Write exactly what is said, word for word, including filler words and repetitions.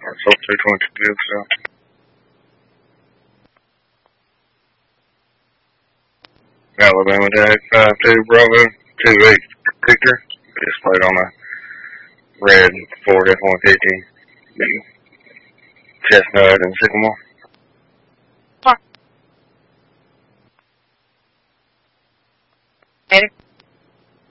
So three twenty-two gives, so. Alabama tag five two Bravo two eight Victor. Displayed on a red Ford F one fifty Chestnut and Sycamore. Later.